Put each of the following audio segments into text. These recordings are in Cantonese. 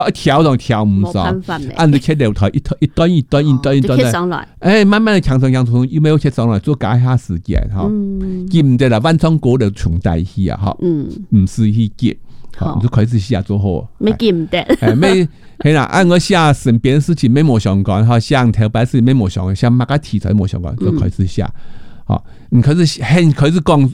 跳都跳唔上，按住切流台一段上來， 慢慢的強上，有沒有切上來，做加一下時間哈，記唔得啦，萬創歌就重帶去啊哈，唔是去記，你就開始寫做好， 沒記唔得， 沒係啦，按我寫身邊事情沒冇相關哈，寫頭擺事沒冇相關，寫乜個題材冇相關，就開始寫，好，你開始講，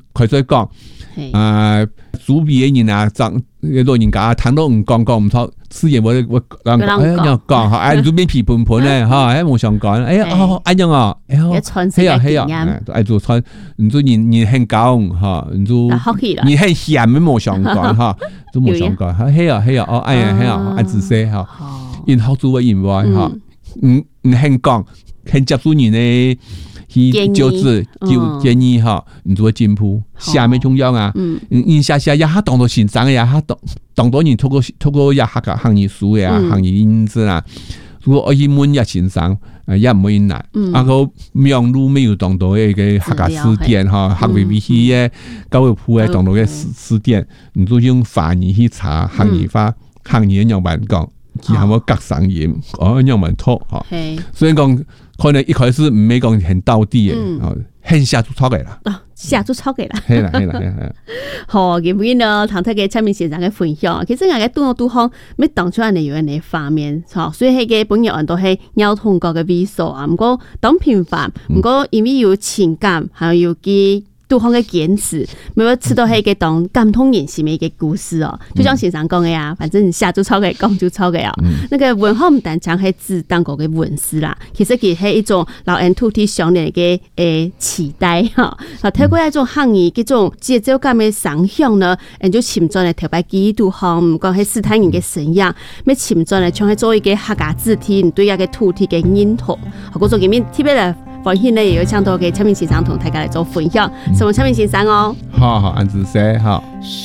主編嘅人啊，老人家談到唔講唔錯，事業我講嚇，主編批判咧嚇，冇相關，安樣啊，係做穿，唔做人很講嚇，唔做人很閒咩冇相關嚇，都冇相關，係啊，按字寫嚇，然後做嘅人話嚇，唔很講，很接觸人嘅。就是建議哈，你做進步，下面重要啊。你下也下當到現場也下當到人透過也下個行業書呀，行業因子啦。如果我一門也現場，也唔會難。然後苗路沒有當到嘅下個試點哈，行業必須嘅教育部嘅當到嘅試點，你就用法語去查行業法，行業樣板講，然後隔上業，樣板拖哈。所以講。可能一開始唔係講很到底嘅，很寫出錯嘅啦。 寫出錯嘅啦。 係啦。 好，今日呢，唐特嘅陳明先生嘅分享，其實我嘅都方咩當初人哋有人哋方面，所以係嘅本人都係交通局嘅委所啊，唔過當平凡，唔過因為有情感，還有佢。對方嘅堅持，每一次都係嘅當感通人心嘅一個故事哦。就像先生講嘅呀，反正寫就抄嘅，講就抄嘅啊。那個文化唔單止係指當個嘅文字啦，其實佢係一種老人土地上嘅嘅期待哈。透過一種行業嗰種節奏感嘅想象呢，就潛在嚟特別幾度行，唔講係斯坦人嘅信仰，咩潛在嚟像係做一個客家字體，對一個土地嘅認同。嗰種入面特別嚟。歡迎呢，也有請到嘅陳明先生同大家嚟做分享，什麼陳明先生哦？ 好，安子寫好。